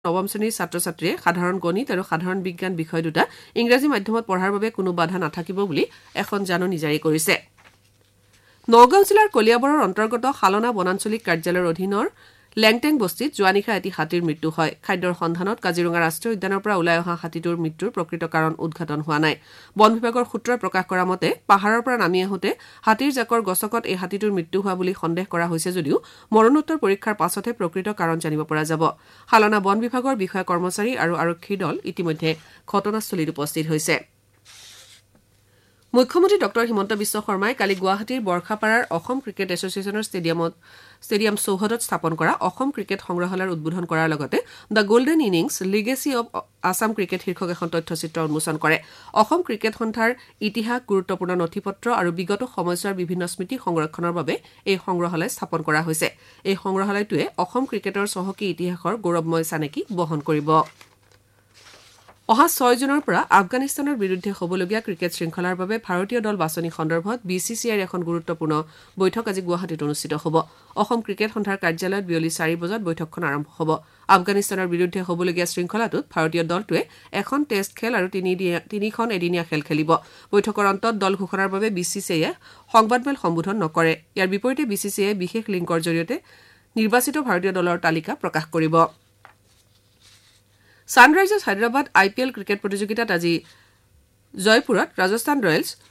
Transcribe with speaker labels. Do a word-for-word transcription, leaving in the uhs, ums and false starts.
Speaker 1: নৱম শ্ৰেণীৰ ছাত্ৰ-ছাত্ৰীয়ে সাধাৰণ গণিত আৰু সাধাৰণ বিজ্ঞান বিষয় দুটা ইংৰাজী মাধ্যমত পঢ়াৰ বাবে কোনো বাধা নাথাকিব বুলি এখন জাননী জাৰি কৰিছে। নগাঁও জিলাৰ কলিয়াবৰৰ অন্তৰ্গত শালনা বনাঞ্চলিক কাৰ্যালয়ৰ অধীনৰ লেংটেং বস্তিত যোৱা নিশা এটি হাতীৰ মৃত্যু হয়। খাদ্যৰ সন্ধানত কাজিৰঙা ৰাষ্ট্ৰীয় উদ্যানৰ পৰা ওলাই অহা হাতীটোৰ মৃত্যুৰ প্ৰকৃত কাৰণ উদ্ঘাটন হোৱা নাই। বন বিভাগৰ সূত্ৰই প্ৰকাশ কৰা মতে পাহাৰৰ পৰা নামি আহোঁতে হাতীৰ জাকৰ গছকত এই হাতীটোৰ মৃত্যু হোৱা বুলি সন্দেহ কৰা হৈছে যদিও মৰণোত্তৰ পৰীক্ষাৰ পাছতহে প্ৰকৃত কাৰণ জানিব পৰা যাব। শালনা বন বিভাগৰ বিষয়া কৰ্মচাৰী আৰু আৰক্ষীৰ দল ইতিমধ্যে ঘটনাস্থলীত উপস্থিত হৈছে। মুখ্যমন্ত্ৰী ডক্টৰ হিমন্ত বিশ্ব শৰ্মাই কালি গুৱাহাটীৰ বৰ্ষাপাৰাৰ অসম ক্ৰিকেট এছ'চিয়েশ্যনৰ ষ্টেডিয়ামত ষ্টেডিয়াম চৌহদত স্থাপন কৰা অসম ক্ৰিকেট সংগ্ৰহালয়ৰ উদ্বোধন কৰাৰ লগতে the golden innings legacy of Assam cricket শীৰ্ষক এখন তথ্যচিত্ৰ উন্মোচন কৰে। অসম ক্ৰিকেট সন্থাৰ ইতিহাস, গুৰুত্বপূৰ্ণ নথিপত্ৰ আৰু বিগত সময়ছোৱাৰ বিভিন্ন স্মৃতি সংৰক্ষণৰ বাবে এই সংগ্ৰহালয় স্থাপন কৰা হৈছে। এই সংগ্ৰহালয়টোৱে অসম ক্ৰিকেটৰ চহকী ইতিহাসৰ গৌৰৱময় চানেকি বহন কৰিব। অহা ছয় জুনৰ পৰা আফগানিস্তানৰ বিৰুদ্ধে হ'বলগীয়া ক্ৰিকেট শৃংখলাৰ বাবে ভাৰতীয় দল বাছনি সন্দৰ্ভত বি চি চি আইৰ এখন গুৰুত্বপূৰ্ণ বৈঠক আজি গুৱাহাটীত অনুষ্ঠিত হ'ব। অসম ক্ৰিকেট সন্থাৰ কাৰ্যালয়ত বিয়লি চাৰি বজাত বৈঠকখন আৰম্ভ হ'ব। আফগানিস্তানৰ বিৰুদ্ধে হ'বলগীয়া শৃংখলাটোত ভাৰতীয় দলটোৱে এখন টেষ্ট খেল আৰু তিনিখন এদিনীয়া খেল খেলিব। বৈঠকৰ অন্তত দল ঘোষণাৰ বাবে বি চি চি আইয়ে সংবাদমেল সম্বোধন নকৰে। ইয়াৰ বিপৰীতে বি চি চি আইয়ে বিশেষ লিংকৰ জৰিয়তে নিৰ্বাচিত ভাৰতীয় দলৰ তালিকা প্ৰকাশ কৰিব। ছানৰাইজাৰ্ছ হায়দৰাবাদ আই পি এল ক্ৰিকেট প্ৰতিযোগিতাত আজি জয়পুৰত ৰাজস্থান ৰয়েলছ